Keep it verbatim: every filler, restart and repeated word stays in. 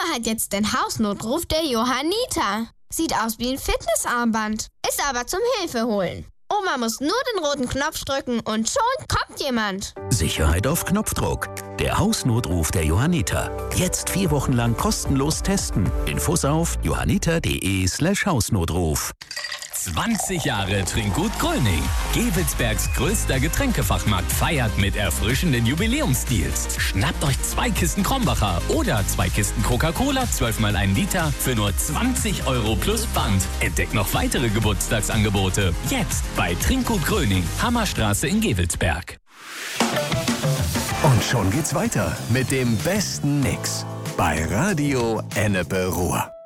hat jetzt den Hausnotruf der Johanniter. Sieht aus wie ein Fitnessarmband, ist aber zum Hilfeholen. Oma muss nur den roten Knopf drücken und schon kommt jemand. Sicherheit auf Knopfdruck. Der Hausnotruf der Johanniter. Jetzt vier Wochen lang kostenlos testen. Infos auf johanniter.de slash Hausnotruf. zwanzig Jahre Trinkgut Gröning. Gevelsbergs größter Getränkefachmarkt feiert mit erfrischenden Jubiläumsdeals. Schnappt euch zwei Kisten Krombacher oder zwei Kisten Coca-Cola, zwölf mal ein Liter für nur zwanzig Euro plus Pfand. Entdeckt noch weitere Geburtstagsangebote. Jetzt bei Trinkgut Gröning, Hammerstraße in Gevelsberg. Und schon geht's weiter mit dem besten Mix bei Radio Ennepe Ruhr.